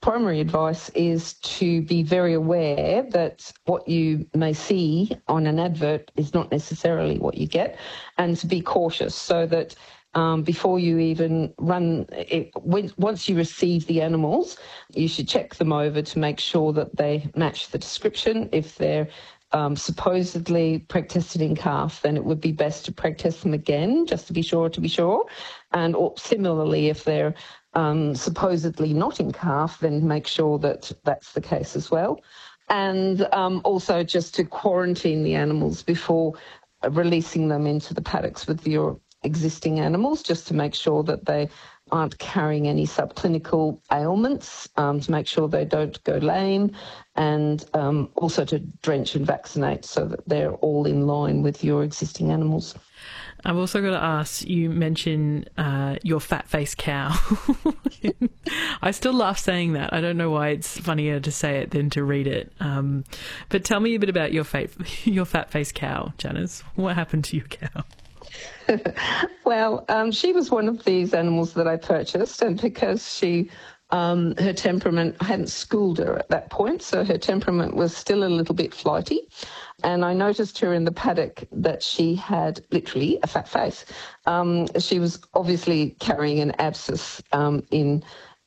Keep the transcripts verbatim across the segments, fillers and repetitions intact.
primary advice is to be very aware that what you may see on an advert is not necessarily what you get, and to be cautious so that um, before you even run, it, when, once you receive the animals, you should check them over to make sure that they match the description. If they're um, supposedly preg tested in calf, then it would be best to preg test them again, just to be sure, to be sure. And or similarly, if they're um, supposedly not in calf, then make sure that that's the case as well. And um, also just to quarantine the animals before releasing them into the paddocks with your existing animals, just to make sure that they aren't carrying any subclinical ailments, um, to make sure they don't go lame, and um, also to drench and vaccinate so that they're all in line with your existing animals. I've also got to ask, you mentioned uh, your fat-faced cow. I still laugh saying that. I don't know why it's funnier to say it than to read it. Um, but tell me a bit about your, fat, your fat-faced cow, Janice. What happened to your cow? Well, um, she was one of these animals that I purchased, and because she, um, her temperament, I hadn't schooled her at that point, so her temperament was still a little bit flighty. And I noticed her in the paddock that she had literally a fat face. Um, she was obviously carrying an abscess um, in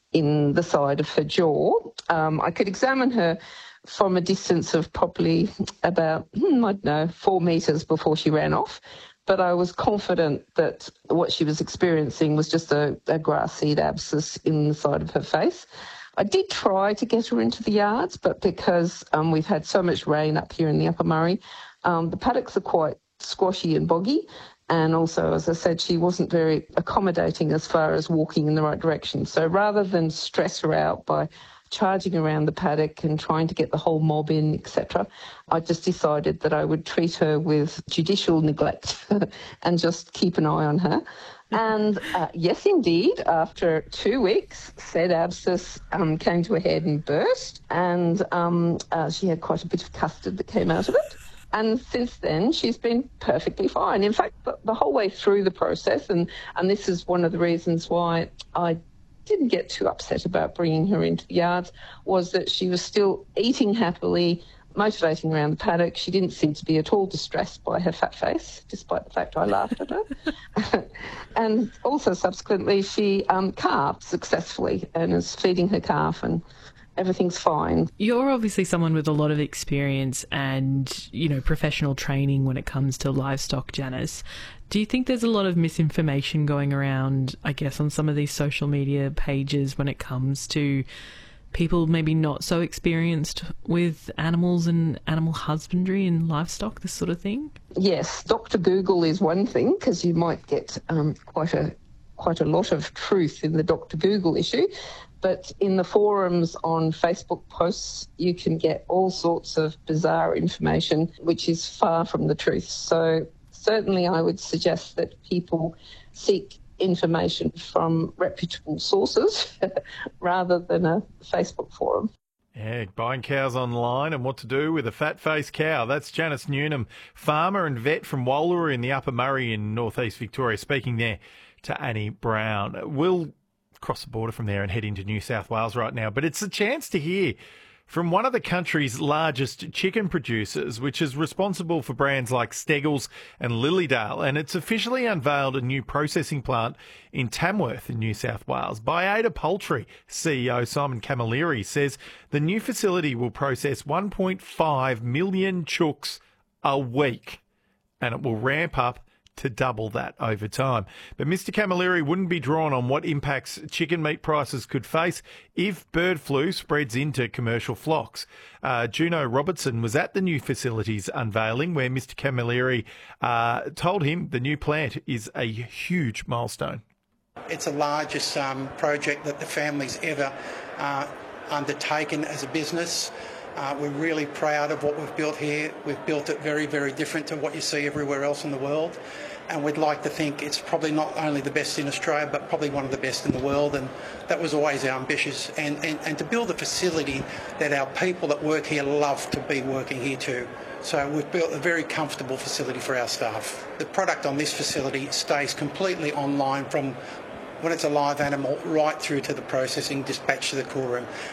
in the side of her jaw. Um, I could examine her from a distance of probably about, hmm, I don't know, four metres before she ran off. But I was confident that what she was experiencing was just a, a grass seed abscess in the side of her face. I did try to get her into the yards, but because um, we've had so much rain up here in the Upper Murray, um, the paddocks are quite squashy and boggy. And also, as I said, she wasn't very accommodating as far as walking in the right direction. So rather than stress her out by charging around the paddock and trying to get the whole mob in, et cetera, I just decided that I would treat her with judicial neglect and just keep an eye on her. And uh, yes, indeed, after two weeks, said abscess um, came to a head and burst, and um, uh, she had quite a bit of custard that came out of it. And since then, she's been perfectly fine. In fact, the, the whole way through the process, and, and this is one of the reasons why I didn't get too upset about bringing her into the yards, was that she was still eating happily, motivating around the paddock. She didn't seem to be at all distressed by her fat face, despite the fact I laughed at her. And also subsequently, she um, calved successfully and is feeding her calf, and everything's fine. You're obviously someone with a lot of experience and, you know, professional training when it comes to livestock, Janice. Do you think there's a lot of misinformation going around, I guess, on some of these social media pages when it comes to people maybe not so experienced with animals and animal husbandry and livestock, this sort of thing? Yes, Doctor Google is one thing, because you might get um, quite a quite a lot of truth in the Doctor Google issue. But in the forums on Facebook posts, you can get all sorts of bizarre information, which is far from the truth. So certainly I would suggest that people seek information from reputable sources rather than a Facebook forum. Yeah, buying cows online and what to do with a fat-faced cow. That's Janice Newnham, farmer and vet from Wallara in the Upper Murray in northeast Victoria, speaking there to Annie Brown. We'll cross the border from there and head into New South Wales right now, but it's a chance to hear from one of the country's largest chicken producers, which is responsible for brands like Steggles and Lilydale, and it's officially unveiled a new processing plant in Tamworth in New South Wales. Baiada Poultry C E O Simon Camilleri says the new facility will process one point five million chooks a week, and it will ramp up to double that over time. But Mister Camilleri wouldn't be drawn on what impacts chicken meat prices could face if bird flu spreads into commercial flocks. Uh, Juno Robertson was at the new facility's unveiling, where Mister Camilleri uh, told him the new plant is a huge milestone. It's the largest um, project that the family's ever uh, undertaken as a business. Uh, we're really proud of what we've built here. We've built it very, very different to what you see everywhere else in the world. And we'd like to think it's probably not only the best in Australia, but probably one of the best in the world. And that was always our ambition. And, and, and to build a facility that our people that work here love to be working here too. So we've built a very comfortable facility for our staff. The product on this facility stays completely online from when it's a live animal right through to the processing, dispatch to the cool room.